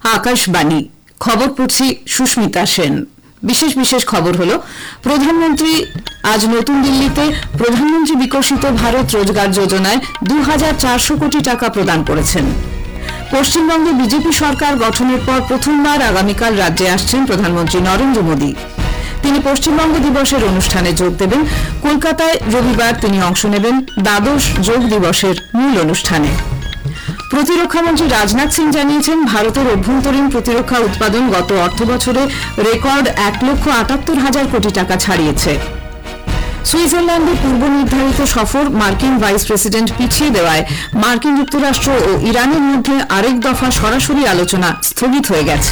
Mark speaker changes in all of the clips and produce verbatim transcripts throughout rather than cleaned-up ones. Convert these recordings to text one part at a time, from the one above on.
Speaker 1: আকাশবাণী খবর পড়ছি সুস্মিতা সেন। বিশেষ বিশেষ খবর হলো, প্রধানমন্ত্রী আজ নতুন দিল্লিতে প্রধানমন্ত্রী বিকশিত ভারত রোজগার যোজনায় দু হাজার চারশো কোটি টাকা প্রদান করেছেন। পশ্চিমবঙ্গে বিজেপি সরকার গঠনের পর প্রথমবার আগামীকাল রাজ্যে আসছেন প্রধানমন্ত্রী নরেন্দ্র মোদী। তিনি পশ্চিমবঙ্গ দিবসের অনুষ্ঠানে যোগ দেবেন। কলকাতায় রবিবার তিনি অংশ নেবেন দ্বাদশ যোগ দিবসের মূল অনুষ্ঠানে। প্রতিরক্ষামন্ত্রী রাজনাথ সিং জানিয়েছেন, ভারতের অভ্যন্তরীণ প্রতিরক্ষা উৎপাদন গত অর্থবছরে রেকর্ড এক লক্ষ আটাত্তর হাজার কোটি টাকা ছাড়িয়েছে। সুইজারল্যান্ডে পূর্ব নির্ধারিত সফর মার্কিন ভাইস প্রেসিডেন্ট পিছিয়ে দেওয়ায় মার্কিন যুক্তরাষ্ট্র ও ইরানের মধ্যে আরেক দফা সরাসরি আলোচনা স্থগিত হয়ে গেছে।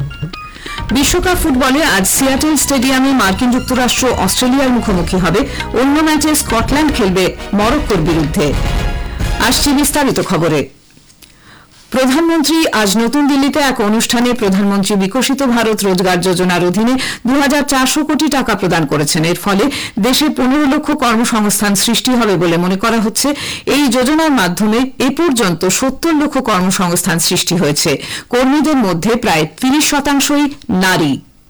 Speaker 1: বিশ্বকাপ ফুটবলে আজ সিয়াটেল স্টেডিয়ামে মার্কিন যুক্তরাষ্ট্র অস্ট্রেলিয়ার মুখোমুখি হবে। অন্য ম্যাচে স্কটল্যান্ড খেলবে মরক্কোর বিরুদ্ধে। আসছি বিস্তারিত খবরে। প্রধানমন্ত্রী আজ নতুন দিল্লিতে এক অনুষ্ঠানে প্রধানমন্ত্রী বিকশিত ভারত রোজগার যোজনার অধীনে দু হাজার চারশো কোটি টাকা প্রদান করেছেন। এর ফলে দেশে পনেরো লক্ষ কর্মসংস্থান সৃষ্টি হবে বলে মনে করা হচ্ছে। এই যোজনার মাধ্যমে এ পর্যন্ত সত্তর লক্ষ কর্মসংস্থান সৃষ্টি হয়েছে। কর্মীদের মধ্যে প্রায় তিরিশ শতাংশই নারী।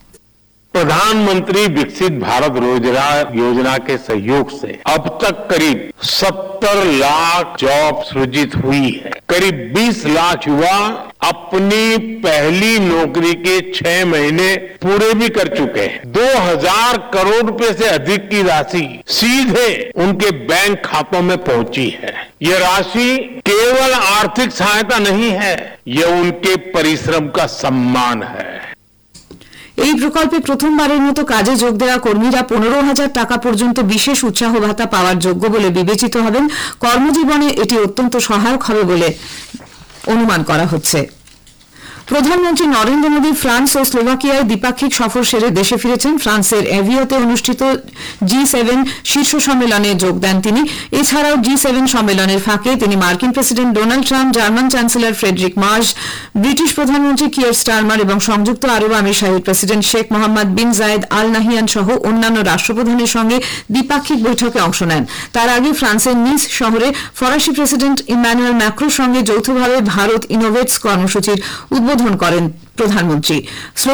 Speaker 2: प्रधानमंत्री विकसित भारत रोजगार योजना के सहयोग से अब तक करीब सत्तर लाख जॉब सृजित हुई है। करीब बीस लाख युवा अपनी पहली नौकरी के छह महीने पूरे भी कर चुके हैं। दो हजार करोड़ रुपए से अधिक की राशि सीधे उनके बैंक खातों में पहुंची है। ये राशि केवल आर्थिक सहायता नहीं है, ये उनके परिश्रम का सम्मान है।
Speaker 1: এই প্রকল্পে প্রথমবারের মতো কাজে যোগ দেওয়া কর্মীরা পনেরো হাজার টাকা পর্যন্ত বিশেষ উৎসাহ ভাতা পাওয়ার যোগ্য বলে বিবেচিত হবেন। কর্মজীবনে এটি অত্যন্ত সহায়ক হবে বলে অনুমান করা হচ্ছে। প্রধানমন্ত্রী নরেন্দ্র মোদী ফ্রান্স ও স্লোভাকিয়ায় দ্বিপাক্ষিক সফর সেরে দেশে ফিরেছেন। ফ্রান্সের এভিওতে অনুষ্ঠিত জি সেভেন শীর্ষ সম্মেলনে যোগ দেন তিনি। এছাড়াও জি সেভেন সম্মেলনের ফাঁকে তিনি মার্কিন president Donald Trump, German chancellor Friedrich Marsh, British প্রধানমন্ত্রী কিয়ার স্টারমার এবং সংযুক্ত আরব আমিরশাহির প্রেসিডেন্ট শেখ মোহাম্মদ বিন জায়েদ আল নাহিয়ান সহ অন্যান্য রাষ্ট্রপ্রধানের সঙ্গে দ্বিপাক্ষিক বৈঠকে অংশ নেন। তার আগে ফ্রান্সের নিস শহরে ফরাসি প্রেসিডেন্ট ইম্যানুয়েল ম্যাক্রোর সঙ্গে যৌথভাবে ভারত ইনোভেটস কর্মসূচির উদ্বোধন করেন প্রধানমন্ত্রী।